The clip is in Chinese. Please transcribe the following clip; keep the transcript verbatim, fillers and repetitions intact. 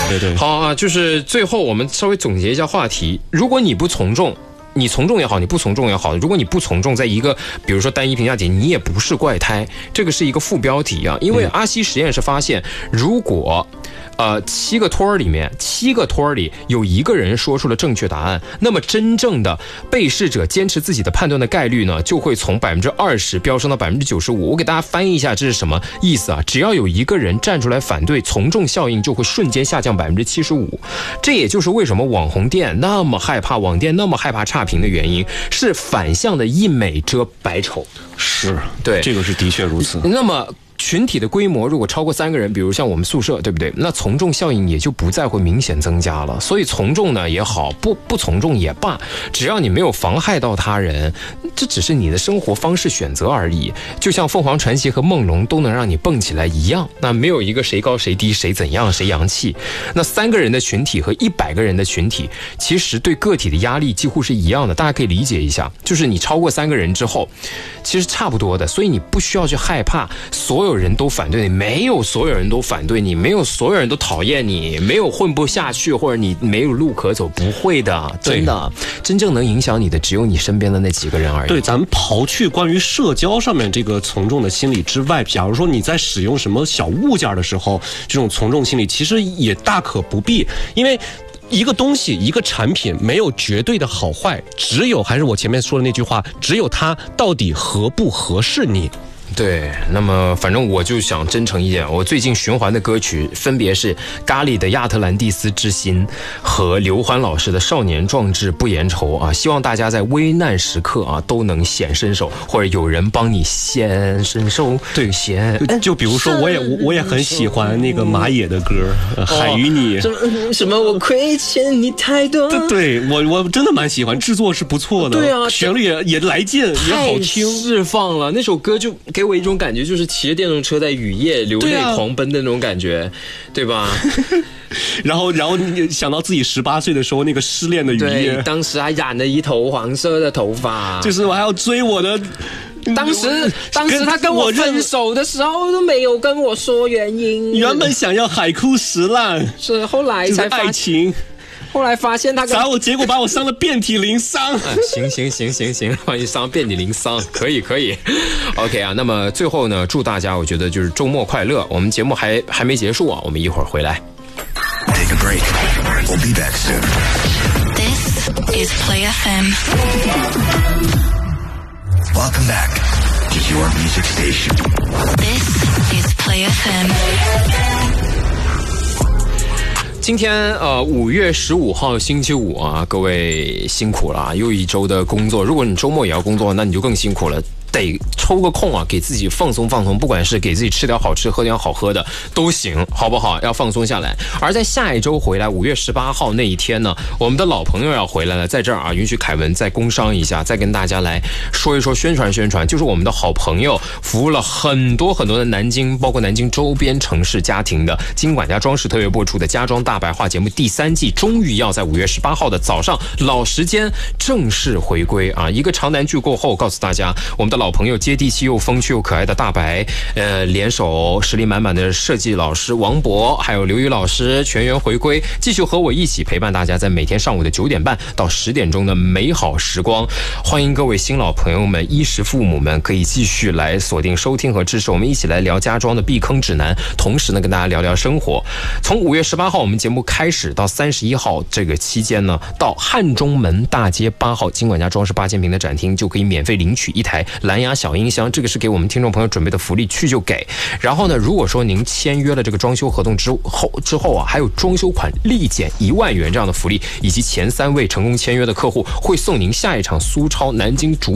对对。 好啊，就是最后我们稍微总结一下话题，如果你不从众。你从众也好，你不从众也好，如果你不从众，在一个比如说单一评价点，你也不是怪胎，这个是一个副标题啊。因为阿西实验室发现，如果呃七个托儿里面七个托儿里有一个人说出了正确答案，那么真正的被试者坚持自己的判断的概率呢，就会从百分之二十飙升到百分之九十五。我给大家翻译一下这是什么意思啊？只要有一个人站出来反对，从众效应就会瞬间下降百分之七十五。这也就是为什么网红店那么害怕，网店那么害怕差评的原因，是反向的一美遮百丑。 是， 对， 这个是的确如此。 那么群体的规模如果超过三个人，比如像我们宿舍，对不对？那从众效应也就不再会明显增加了。所以从众呢也好，不不从众也罢，只要你没有妨害到他人，这只是你的生活方式选择而已。就像凤凰传奇和梦龙都能让你蹦起来一样，那没有一个谁高谁低，谁怎样谁洋气。那三个人的群体和一百个人的群体，其实对个体的压力几乎是一样的。大家可以理解一下，就是你超过三个人之后，其实差不多的。所以你不需要去害怕所有人都反对你，没有所有人都反对你，没有所有人都讨厌你，没有混不下去，或者你没有路可走，不会的，真的，真正能影响你的只有你身边的那几个人而已。 对，咱们刨去关于社交上面这个从众的心理之外，假如说你在使用什么小物件的时候，这种从众心理其实也大可不必，因为一个东西一个产品没有绝对的好坏，只有还是我前面说的那句话，只有它到底合不合适你。 对，那么反正我就想真诚一点，我最近循环的歌曲分别是咖喱的亚特兰蒂斯之心和刘欢老师的少年壮志不言愁啊，希望大家在危难时刻啊都能显身手，或者有人帮你显身手。 对， 显就比如说我也我也很喜欢那个马野的歌《海与你》， 什么什么我亏欠你太多。 对，对我我真的蛮喜欢，制作是不错的， 对啊， 旋律也也来劲，也好听， 释放了那首歌就给我一种感觉，就是骑着电动车在雨夜流泪狂奔的那种感觉， 对,、啊、对吧？ 然后，然后你想到自己十八岁的时候那个失恋的雨夜， 当时还染了一头黄色的头发， 就是我还要追我的。 当时，当时他跟我分手的时候都没有跟我说原因， 原本想要海枯石烂， 是后来才爱情。 后来发现他砸我，结果把我伤得遍体鳞伤。 啊、行行行行行，把你伤遍体鳞伤，可以可以。OK 啊，那么最后呢，祝大家我觉得就是周末快乐。我们节目还还没结束啊，我们一会儿回来。 Take a break. We'll be back soon. This is Play F M. Welcome back to your music station. This is Play F M. 今天呃五月十五号星期五啊，各位辛苦了，又一周的工作。如果你周末也要工作，那你就更辛苦了。得抽个空啊，给自己放松放松，不管是给自己吃点好吃喝点好喝的都行，好不好？要放松下来。而在下一周回来五月十八号那一天呢，我们的老朋友要回来了，在这儿啊，允许凯文再工商一下，再跟大家来说一说宣传宣传，就是我们的好朋友，服务了很多很多的南京包括南京周边城市家庭的金管家装饰特约播出的家装大白话节目第三季，终于要在五月十八号的早上老时间正式回归啊！一个长难句过后，告诉大家我们的老老朋友接地气又风趣又可爱的大白，呃，联手实力满满的设计老师王博，还有刘宇老师全员回归，继续和我一起陪伴大家在每天上午的九点半到十点钟的美好时光。欢迎各位新老朋友们、衣食父母们可以继续来锁定收听和支持，我们一起来聊家装的避坑指南，同时呢跟大家聊聊生活。从五月十八号我们节目开始到三十一号这个期间呢，到汉中门大街八号金管家装饰八千平的展厅就可以免费领取一台蓝牙小音箱，这个是给我们听众朋友准备的福利，去就给。然后呢，如果说您签约了这个装修合同之后之后啊，还有装修款立减一万元这样的福利，以及前三位成功签约的客户会送您下一场苏超南京主